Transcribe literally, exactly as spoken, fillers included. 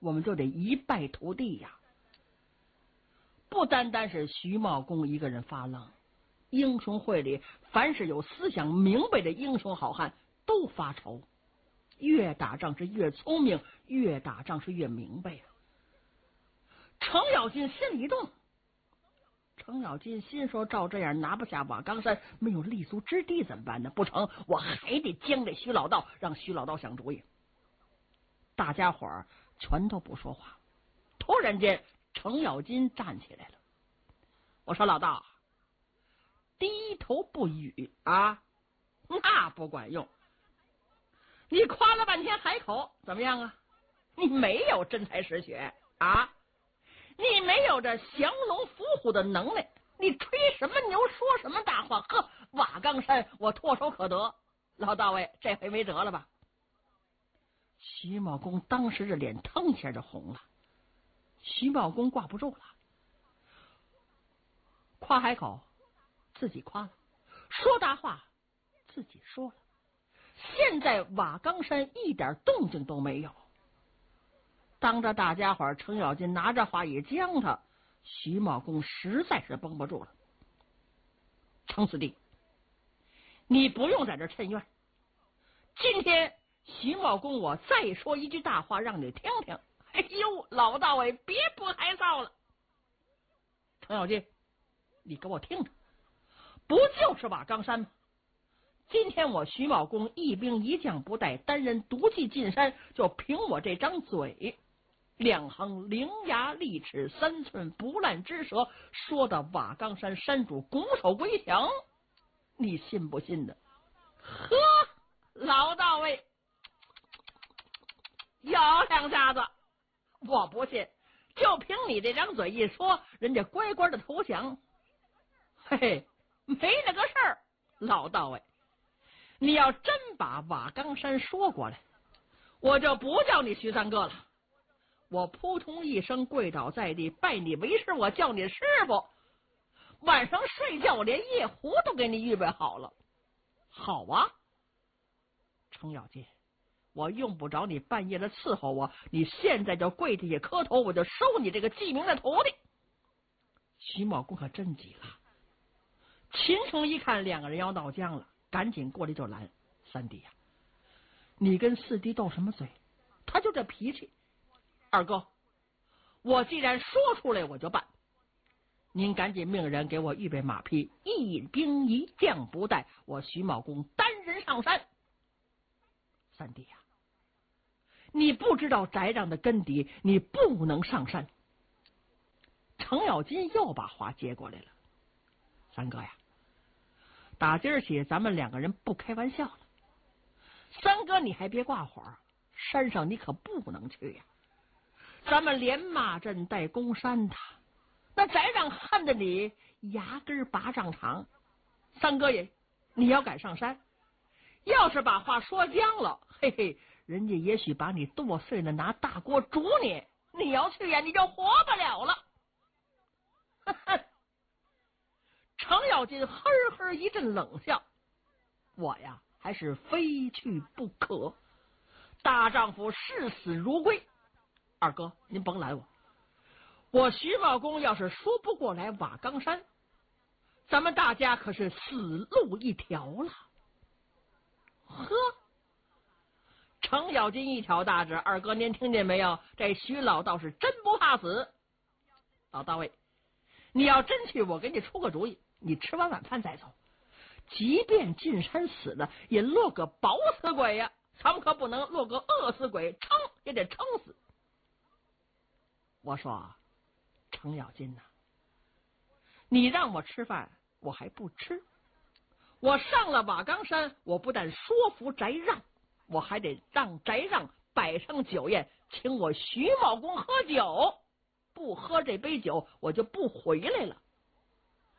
我们就得一败涂地呀。不单单是徐茂公一个人发愣，英雄会里凡是有思想明白的英雄好汉都发愁。越打仗是越聪明，越打仗是越明白呀。程咬金心里一动，程咬金心说：照这样拿不下瓦岗山，没有立足之地怎么办呢？不成，我还得将这徐老道，让徐老道想主意。大家伙儿全都不说话。突然间，程咬金站起来了。我说：老道，低头不语啊，那不管用。你夸了半天海口，怎么样啊？你没有真才实学啊，你没有这降龙伏虎的能耐，你吹什么牛，说什么大话？呵，瓦岗山我唾手可得。老道位，这回没辙了吧？徐茂公当时这脸腾一下就红了。徐茂公挂不住了，夸海口自己夸了，说大话自己说了。现在瓦岗山一点动静都没有，当着大家伙，程咬金拿着话一将他，徐茂公实在是绷不住了。程四弟，你不用在这趁怨，今天徐茂公我再说一句大话让你听听。哎呦，老道位别不害臊了。程咬金，你给我听着，不就是瓦岗山吗？今天我徐茂公一兵一将不带，单人独骑进山，就凭我这张嘴，两行伶牙俐齿，三寸不烂之舌，说的瓦岗山山主拱手归降，你信不信的？呵，老道位咬两下子，我不信，就凭你这张嘴一说，人家乖乖的投降。嘿嘿，没那个事儿。老道位，你要真把瓦岗山说过来，我就不叫你徐三哥了，我扑通一声跪倒在地，拜你为师，我叫你师傅。晚上睡觉我连夜壶都给你预备好了。好啊，程咬金，我用不着你半夜的伺候我，你现在就跪地下磕头，我就收你这个记名的徒弟。徐茂公可真急了。秦琼一看两个人要闹僵了，赶紧过来就拦：三弟呀、啊，你跟四弟斗什么嘴？他就这脾气。二哥，我既然说出来我就办，您赶紧命人给我预备马匹，一兵一将不带，我徐茂公单人上山。三弟呀、啊，你不知道翟让的根底，你不能上山。程咬金又把话接过来了：三哥呀，打今儿起咱们两个人不开玩笑了。三哥你还别挂火，山上你可不能去呀、啊！咱们连骂阵带攻山的，那翟让恨的你牙根拔丈长。三哥爷，你要敢上山，要是把话说僵了，嘿嘿，人家也许把你剁碎了，拿大锅煮你。你要去呀，你就活不了了。呵呵。程咬金呵呵一阵冷笑：我呀，还是非去不可。大丈夫视死如归。二哥，您甭拦我。我徐茂公要是说不过来瓦岗山，咱们大家可是死路一条了。呵，程咬金一挑大指：二哥您听见没有？这徐老道是真不怕死。老道位，你要真去，我给你出个主意，你吃完晚饭再走。即便进山死了，也落个饱死鬼呀！咱们可不能落个饿死鬼，撑也得撑死。我说，程咬金呐、啊，你让我吃饭，我还不吃。我上了瓦岗山，我不但说服翟让，我还得让翟让摆上酒宴，请我徐茂公喝酒。不喝这杯酒，我就不回来了。